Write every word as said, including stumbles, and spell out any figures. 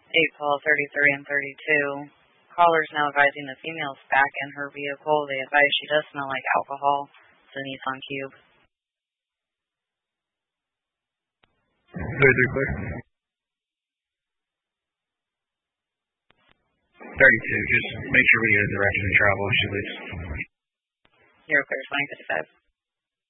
eight Paul thirty-three and thirty-two. Callers now advising the female's back in her vehicle. They advise she does smell like alcohol. It's a Nissan Cube. thirty-three clear. thirty-two, just make sure we get a direction of travel if she leaves. You're clear, twenty fifty-five.